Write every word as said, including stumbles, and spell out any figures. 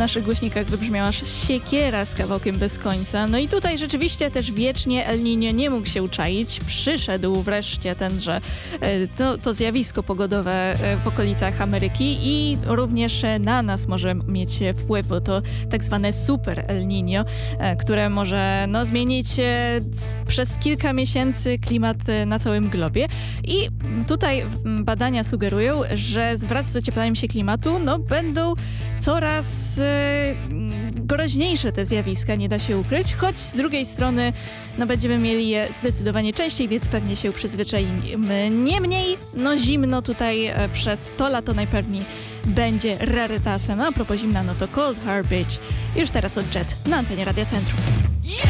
naszych głośnikach wybrzmiała aż siekiera z kawałkiem bez końca. No i tutaj rzeczywiście też wiecznie El Niño nie mógł się uczaić. Przyszedł wreszcie tenże to, to zjawisko pogodowe w okolicach Ameryki i również na nas może mieć wpływ, bo to tak zwane super El Niño, które może no, zmienić przez kilka miesięcy klimat na całym globie. I tutaj badania sugerują, że wraz z ocieplaniem się klimatu no, będą coraz e, groźniejsze te zjawiska, nie da się ukryć, choć z drugiej strony no, będziemy mieli je zdecydowanie częściej, więc pewnie się przyzwyczaimy. Niemniej, no zimno tutaj e, przez to lato najpewniej będzie rarytasem. A propos zimna, no to Cold Harbor Beach już teraz od Jet na antenie Radia Centrum.